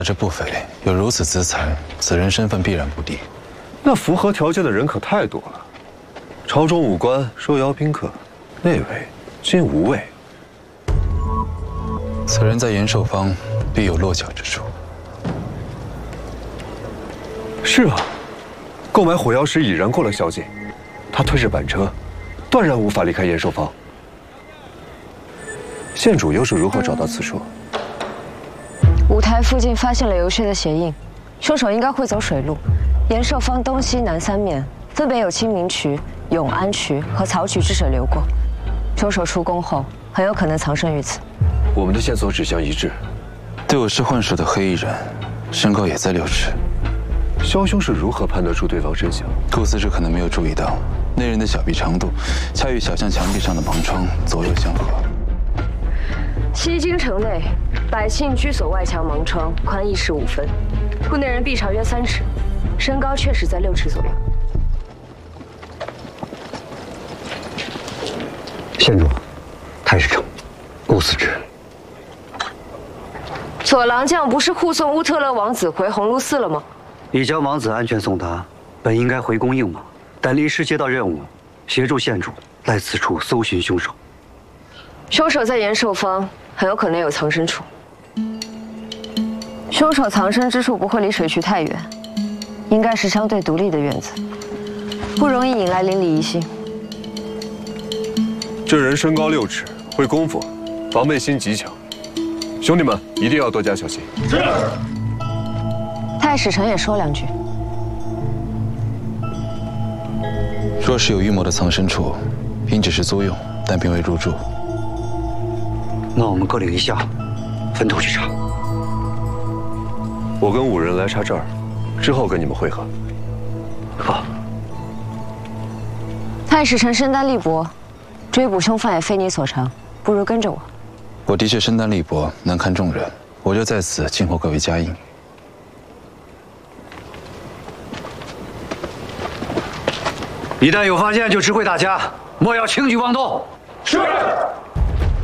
这不菲有如此资财，此人身份必然不低。 那符合条件的人可太多了，朝中武官、受邀宾客，内卫竟无畏。 此人在延寿坊必有落脚之处。 是啊，购买火药时已然过了宵禁，他推着板车，断然无法离开延寿坊。县主又是如何找到此处？ 舞台附近发现了游穴的鞋印，凶手应该会走水路。延寿坊东西南三面分别有清明渠、永安渠和曹渠之水流过。凶手出宫后很有可能藏身于此。 我们的线索指向一致， 对我是混熟的黑衣人，身高也在6尺。 枭凶是如何判得出对方身形？ 顾司之可能没有注意到，那人的小臂长度恰与小巷墙壁上的盲窗左右相合。 西京城内，百姓居所外墙盲窗宽1.15分，故内人臂长约3尺，身高确实在6尺左右。 县主，太史丞，顾司之。 左郎将不是护送乌特勒王子回鸿胪寺了吗？ 已将王子安全送达，本应该回宫应马，但临时接到任务，协助县主来此处搜寻凶手。 凶手在延寿坊。 很有可能有藏身处。凶手藏身之处不会离水渠太远，应该是相对独立的院子，不容易引来邻里疑心。 这人身高6尺，会功夫，防备心极强。兄弟们一定要多加小心。是。 太史丞也说2句。 若是有预谋的藏身处，应只是租用，但并未入住。 那我们各领一下，分头去查。 我跟5人来查这儿，之后跟你们会合。 好。 太史丞身单力薄，追捕凶犯也非你所长，不如跟着我。 我的确身单力薄，难堪众人，我就在此静候各位佳音。 一旦有发现，就知会大家，莫要轻举妄动。 是。